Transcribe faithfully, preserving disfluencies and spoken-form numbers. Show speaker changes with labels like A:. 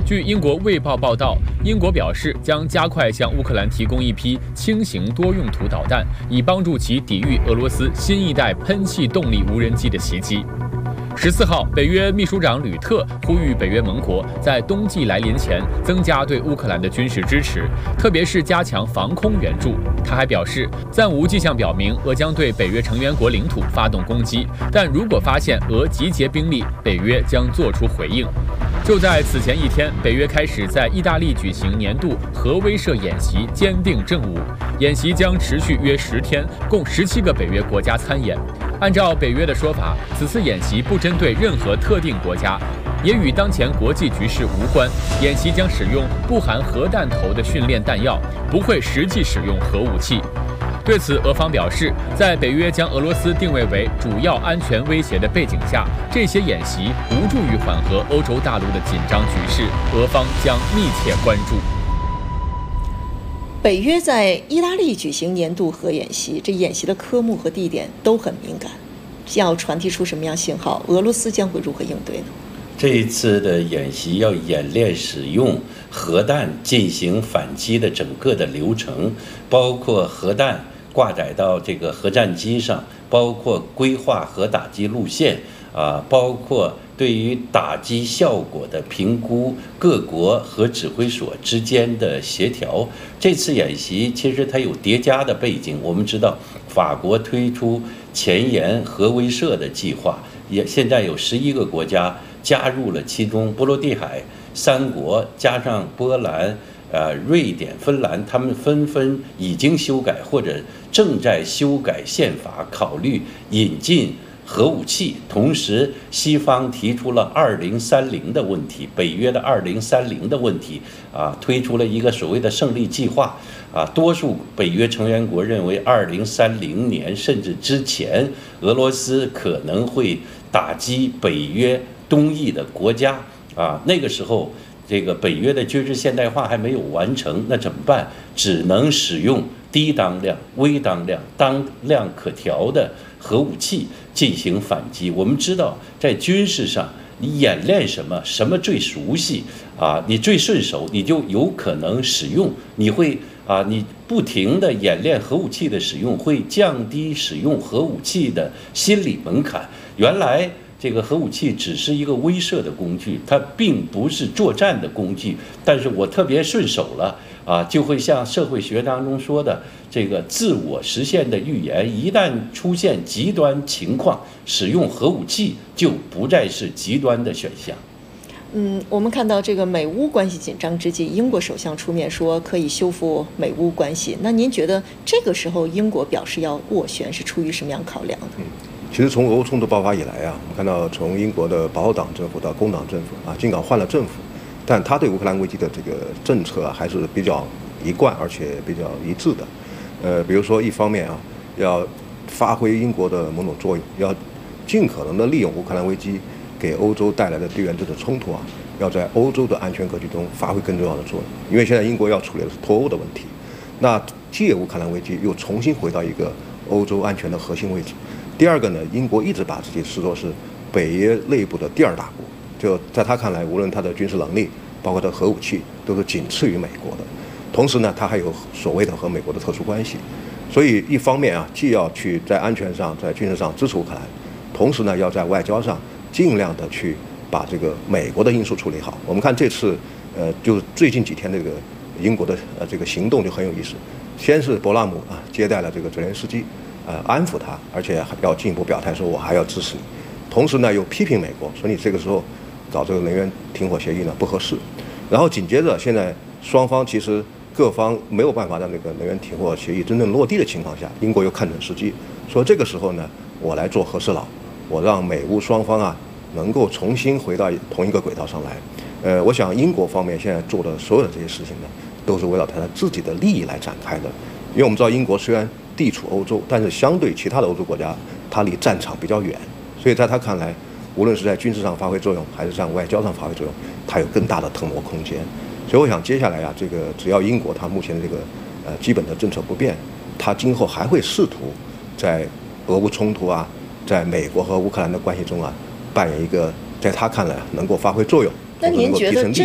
A: 据英国《卫报》报道，英国表示将加快向乌克兰提供一批轻型多用途导弹，以帮助其抵御俄罗斯新一代喷气动力无人机的袭击。十四号，北约秘书长吕特呼吁北约盟国在冬季来临前增加对乌克兰的军事支持，特别是加强防空援助。他还表示，暂无迹象表明俄将对北约成员国领土发动攻击，但如果发现俄集结兵力，北约将作出回应。就在此前一天，北约开始在意大利举行年度核威慑演习，坚定政务。演习将持续约十天，共十七个北约国家参演。按照北约的说法，此次演习不针对任何特定国家，也与当前国际局势无关。演习将使用不含核弹头的训练弹药，不会实际使用核武器。对此，俄方表示，在北约将俄罗斯定位为主要安全威胁的背景下，这些演习无助于缓和欧洲大陆的紧张局势，俄方将密切关注。
B: 北约在意大利举行年度核演习，这演习的科目和地点都很敏感，要传递出什么样信号？俄罗斯将会如何应对呢？
C: 这一次的演习要演练使用核弹进行反击的整个的流程，包括核弹挂载到这个核战机上，包括规划核打击路线啊，包括对于打击效果的评估，各国核指挥所之间的协调。这次演习其实它有叠加的背景，我们知道法国推出前沿核威慑的计划，也现在有十一个国家加入了其中，波罗的海三国加上波兰、呃瑞典、芬兰，他们纷纷已经修改或者正在修改宪法，考虑引进核武器。同时，西方提出了二零三零的问题，北约的二零三零的问题啊，推出了一个所谓的胜利计划啊。多数北约成员国认为，二零三零年甚至之前，俄罗斯可能会打击北约东翼的国家啊。那个时候，这个北约的军事现代化还没有完成，那怎么办？只能使用低当量、微当量、当量可调的核武器进行反击。我们知道，在军事上，你演练什么，什么最熟悉啊，你最顺手，你就有可能使用。你会啊，你不停地演练核武器的使用，会降低使用核武器的心理门槛。原来这个核武器只是一个威慑的工具，它并不是作战的工具。但是我特别顺手了啊，就会像社会学当中说的这个自我实现的预言，一旦出现极端情况，使用核武器就不再是极端的选项。
B: 嗯，我们看到这个美乌关系紧张之际，英国首相出面说可以修复美乌关系。那您觉得这个时候英国表示要斡旋是出于什么样考量呢？
D: 嗯其实从俄乌冲突爆发以来啊，我们看到从英国的保守党政府到工党政府啊，尽管换了政府，但他对乌克兰危机的这个政策啊，还是比较一贯而且比较一致的。呃，比如说一方面啊，要发挥英国的某种作用，要尽可能的利用乌克兰危机给欧洲带来的地缘政治冲突啊，要在欧洲的安全格局中发挥更重要的作用。因为现在英国要处理的是脱欧的问题，那借乌克兰危机又重新回到一个欧洲安全的核心位置。第二个呢，英国一直把自己视作是北约内部的第二大国，就在他看来，无论他的军事能力，包括他的核武器，都是仅次于美国的。同时呢，他还有所谓的和美国的特殊关系，所以一方面啊，既要去在安全上、在军事上支持乌克兰，同时呢，要在外交上尽量的去把这个美国的因素处理好。我们看这次，呃，就是最近几天这个英国的呃这个行动就很有意思，先是博拉姆啊接待了这个泽连斯基。呃，安抚他，而且要进一步表态说，我还要支持你。同时呢，又批评美国，说你这个时候搞这个能源停火协议呢不合适。然后紧接着，现在双方其实各方没有办法让这个能源停火协议真正落地的情况下，英国又看准时机，说这个时候呢，我来做和事佬，我让美乌双方啊能够重新回到同一个轨道上来。呃，我想英国方面现在做的所有的这些事情呢，都是围绕他自己的利益来展开的。因为我们知道英国虽然地处欧洲，但是相对其他的欧洲国家，它离战场比较远，所以在他看来，无论是在军事上发挥作用，还是在外交上发挥作用，它有更大的腾挪空间。所以我想接下来啊，这个只要英国它目前的这个呃基本的政策不变，它今后还会试图在俄乌冲突啊，在美国和乌克兰的关系中啊，扮演一个在他看来能够发挥作用，
B: 那您觉得这